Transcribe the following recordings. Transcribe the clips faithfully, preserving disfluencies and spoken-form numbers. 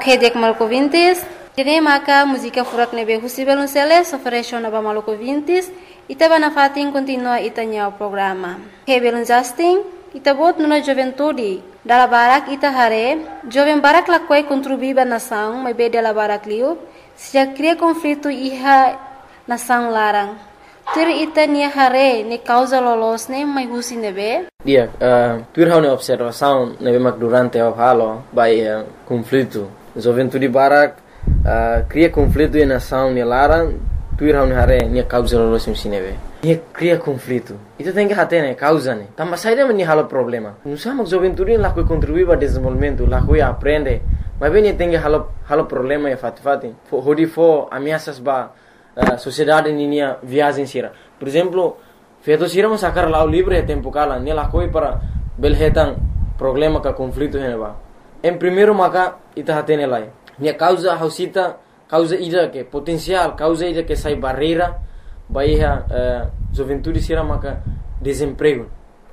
Ok, dek Maluku Vintis. Jadi maka música furak nebe husi belunceles ofereció naba Maluku Vintis. Ita bana fatin continua ita nya o programa. Ok, belun Justin. Ita bot nuna juventude. Dala barak ita hare. Joven barak lakwai contribuiba nação, mas be dala barak liu. Se já cria conflito iha nação larang. Tur ita nia hare ne causa lolos ne mai husi nebe. Dia, uh, tur hau ne observação nebe mak durante o halo by uh, conflito. Juventude barak uh, cria conflito e nação ne larang. Tur hau ne hare nia causa lolos ne nebe. Nia cria conflito. Ita tem que hate ne causa ne. Tamba saída me ni halo problema. Não sama juventude lá que contribui para desenvolvimento, lá que aprende. Mas bem tem que halo halo problema e fati fati. Hodi fo ameaças ba Uh, sociedade ninia viagem sira. Por exemplo, feito sira mo sacar lá o livre é tempo cala, nela coi para belhetan problema ka conflito heneba. Em primeiro maka ita hatene lai. Nia causa hausita, causa ida que potencial, causa ida que sai barreira, baiha uh, juventude sira maka desemprego.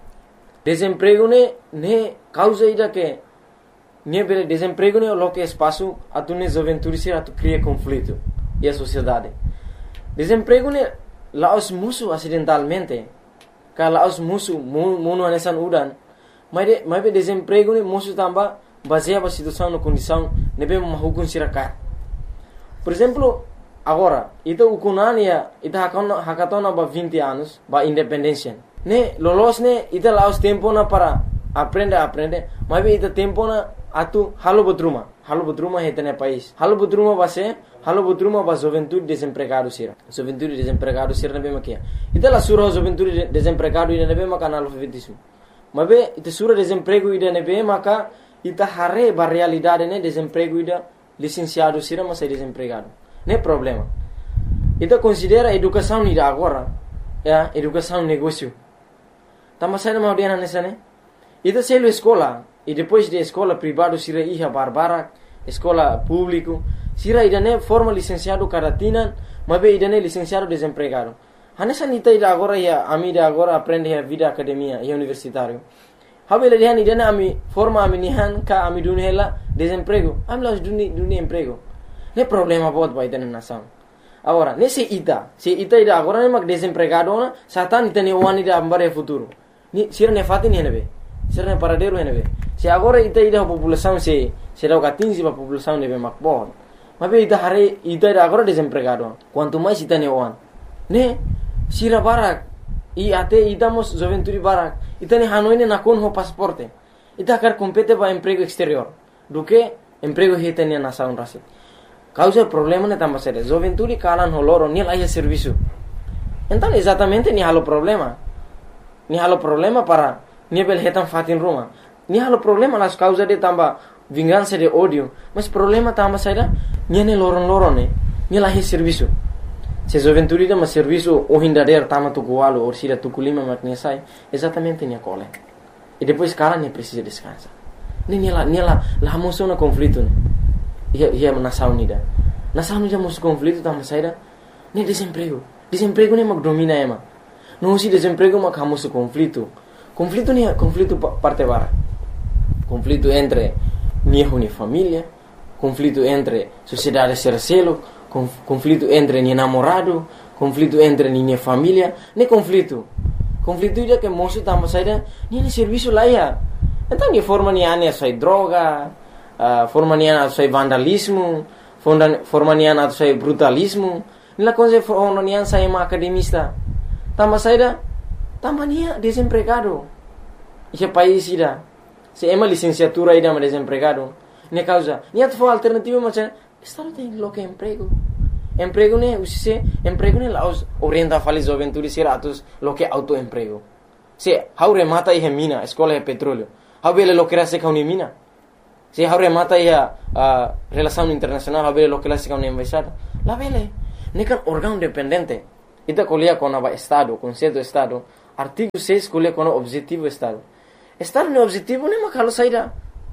Desemprego ne ne causa ida que ne bele desemprego ne lo que espaço atune juventude sira tu cria conflito e a sociedade. Desemprego ne laos musuh acidentalmente. Ka laos musuh muno anesan udan. Mas de, mas be desemprego ne musuh tamba baseia ba situação no condição nebe mahukun siraka. Por exemplo, agora, ita ukunania ita hakona hakatona ba vinte anos ba independência. Ne lolos ne ita laos tempo na para aprende aprende, mas be ita tempo na atu halo botruma. Halo botruma hetene país. Halo botruma base Halo botruma ba juventude desempregado sira. Juventude desempregado sira nebe makia. Ita la sura juventude desempregado ida nebe maka analfabetismo. Mabe ita sura desemprego ida nebe maka ita hare ba realidade ne desemprego ida licenciado sira mas desempregado. Ne problema. Ita considera educação ida agora, ya, educação negócio. Tama sai ma dia nessa ne. Ita selo escola e depois de escola privado sira iha barbara, escola público sira idane forma licenciado caratina, mas be idane licenciado desempregado. Hanessa nita ida agora ya ami ida agora aprende a vida academia e universitário. Habele dihan idane ami forma ami nihan ka ami dunhela desemprego. Ami las duni duni emprego. Ne problema bot ba idane nação. Agora, nesse ita, se ita ida agora ne mak desempregado na, satan ita ne wani ida ambare futuro. Ni sira ne fati ne nebe. Sira ne paradero ne nebe. Se agora ita ida população se se dá o catinzi ba população nebe mak bot. Mas ita hari ita agora desempregado. Quanto mais ita ne oan. Ne sira barak i ate ita mos juventude barak. Ita ne hanoine na kon ho pasporte. Ita kar compete ba emprego exterior. Do que emprego hita ne na saun rasi. Causa problema ne tamba sere. Juventude kalan ho loro ni laia serviço. Então exatamente ni halo problema. Ni halo problema para ni bel hetan fatin Roma. Ni halo problema las causa de tamba vingança de ódio, mas problema tamba saída niane loron-loron ne, ni lahi serviço. Se juventude da mas serviço o hindader tama tu gualo ou sira tu kulima maknia sai, exatamente nia cole. E depois cara ne precisa descansar. Ne niela niela la moção na conflito ne. Ia ia nação unida. Nação unida moção conflito tamba saída ne desemprego. Desemprego ne mag domina ema. Não se desemprego mag hamoso conflito. Conflito ne conflito parte bara. Conflito entre nia uni família, conflito entre sociedade sercelo, conf, conflito entre nia namorado, conflito entre nia família, ne conflito. Conflito ida que moço tamba saída, nia ne serviço lá ia. Então nia forma nia ania sai droga, uh, forma nia ania sai vandalismo, forma, forma nia ania sai brutalismo, nila coisa forma nia sai uma academista. Tamba saída, tamba nia desempregado. Esse país ida. Se ema licenciatura ida ma desempregado. Ne causa, niat fo alternativa macam estado tem lo que emprego. Emprego ne usise emprego ne laos orienta fali juventude siratus lo que autoemprego. Se haure mata e mina, escola e petróleo. Habele lo que era se kauni mina. Se haure mata e a uh, relação internacional, habele lo que era se kauni embaixada. La vele, ne kan órgão dependente. Ita colia com a estado, conceito estado. Artigo seis colia com o objetivo estado. Estado no objetivo ne makalo saída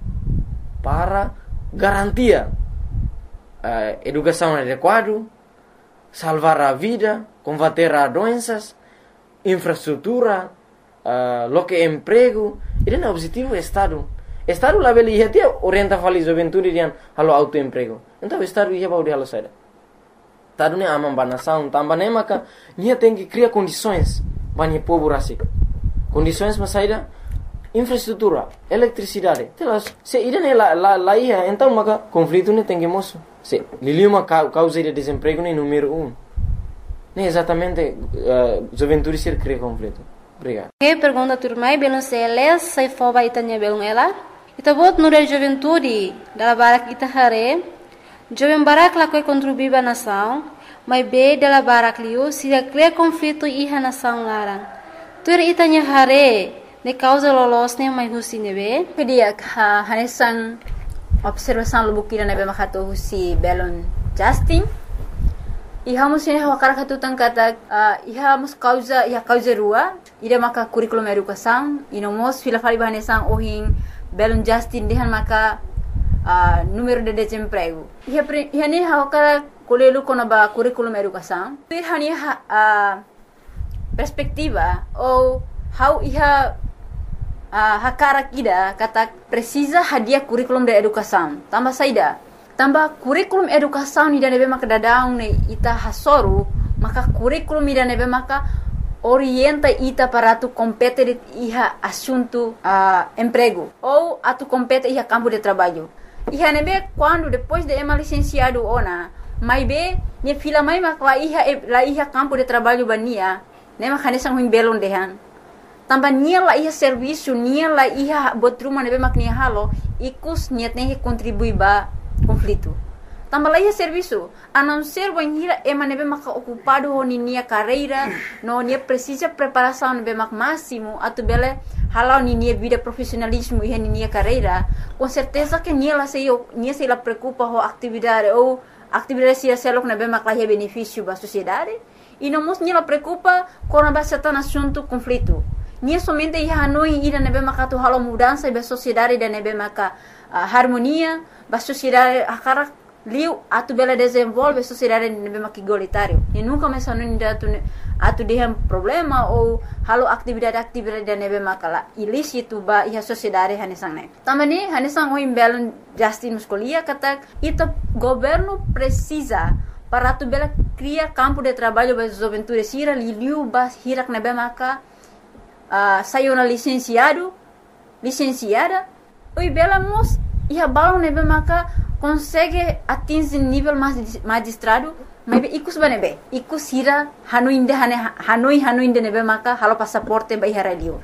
para garantia uh, educação adequada, salvar a vida, combater a doenças, infraestrutura, uh, lo que emprego. Ele é o objetivo do Estado. Estado lá beli ia tia orienta fali juventude dian halo autoemprego. Então estado ia bau de halo saida. Estado ne amam banação, tambah ne maka nia tem que criar condições bani povo rasik. Condições mas saida infraestrutura, eletricidade. Telas, se ida ne la la la ia, então maka conflito ne tem que moço. Se liliu uma causa de desemprego ne número um. Ne exatamente uh, juventude ser cria conflito. Obrigado. Que pergunta turmai belum seles sai foba itanya belum ela. Ita bot nura juventude dala barak ita hare. Jovem barak la koi contribuir ba nação, mas be dala barak liu se cria conflito iha nação larang. Tur itanya hare ne causa lolos ne mai husi nebe. Pedia ha hanesan observação lubukira nebe makato husi belon Justin. Iha mus ini hawakara katutan kata uh, iha mus causa iha causa rua ida maka curriculum educação ino mos fila fali bahanesan ohin belum Justin dehan maka uh, número de desemprego iha pre, iha ni hawakara kolelu kona ba curriculum educação iha ni ha, uh, perspectiva ou how iha uh, hakara kida kata precisa hadiah curriculum de educação tambah saida tambah kurikulum educação ni dane be maka dadaung ne ita hasoru maka kurikulum ni dane be maka orienta ita para tu compete iha assunto uh, emprego ou atu compete iha campo de trabalho iha nebe quando depois de ema licenciado ona mai be ne fila mai maka iha la iha campo de trabalho bania ne maka ne sang belon dehan tambah nia la iha serviço nia la iha botruma nebe mak nia halo ikus niat ne contribui ba conflito. Tambah lagi serviço, a não ser banhira ema nebe maka ocupado honi nia carreira, no nia precisa preparação nebe mak máximo, atu bele halau ni nia vida profissionalismo e ni nia carreira, com certeza que nia la sei nia sei la preocupa ho atividade ou atividade sia selok nebe mak lahi benefício ba sociedade, e não mos nia la preocupa com a certain assunto conflito. Nia somente ia hanoi ida nebe maka tu halau mudança ba sociedade da nebe maka uh, harmonia ba sociedade akara liu atu bela desenvolve sociedade nebe maka igualitário e nunca mais hanoi atu atu dehem problema ou halau atividade atividade da nebe maka la ilícito ba ia sociedade hanesang ne tamani hanesang o imbelon Justin muscolia kata ita governo precisa para atu bela cria campo de trabalho ba juventude sira liu ba hirak nebe maka Uh, saiu na licenciado, licenciada, oi bela mos ia balão nebe maka consegue atingir nível mais magistrado, mas be ikus banebe, ikus ira hanoi inde hane hanoi hanoi inde nebe maka halo passaporte ba ihara liur.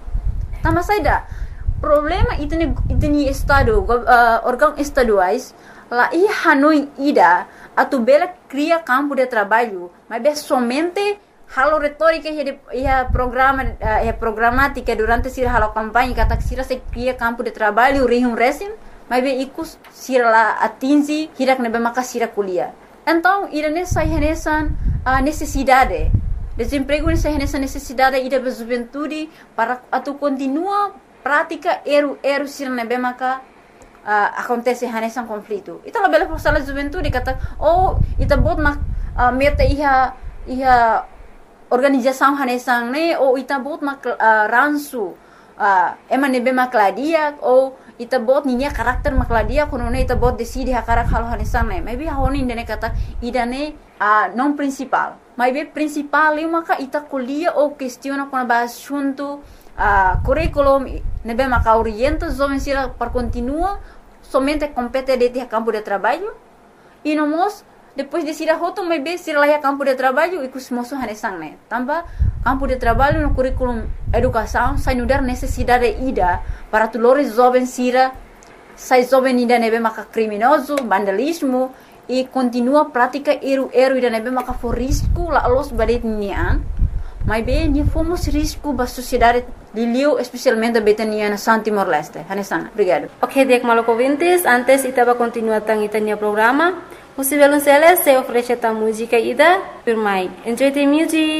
Tambah saida problema itene itene estado uh, órgão estaduais lá ia hanoi ida atu bela cria campo de trabalho, mas be somente halo retórica e a programa e a programática durante sira halo campanha kata sira se cria campo de trabalho rihum resim mas be ikus sira la atingi hirak nebe maka sira kuliah então irane sai hanesan a necessidade desemprego ne sai hanesan necessidade ida ba juventude para atu continua prática eru eru sira nebe maka uh, acontece hanesan conflito ita la bela forsala juventude kata oh ita bot mak uh, meta iha iha organização hanesang ne ou ita bot mak uh, ransu uh, ema nebe makladia ou ita bot ninya karakter makladia kono ne ita bot decide hakarak halo hanesang ne maybe honi ndene kata idane uh, non principal maybe principal e maka ita kuliah ou questiona kono ba assunto uh, curriculum nebe maka orienta jovem sira para continua somente compete de campo de trabalho e no mos depois de sira hoto mai be sira laia campo de trabalho e kus moso hanesang ne tambah campo de trabalho no curriculum educação sai nudar necessidade ida para tulores jovem sira sai jovem ida nebe maka criminoso vandalismo e continua prática eru eru ida nebe maka for risco la los badet nian mai be ni fomos risco ba sociedade liliu especialmente betania na San Timor Leste hanesang obrigado. Ok, dek maloko vintis antes itaba continua tang itania programa. Possivelmente se oferece a música ida, por mais. Enjoy the music.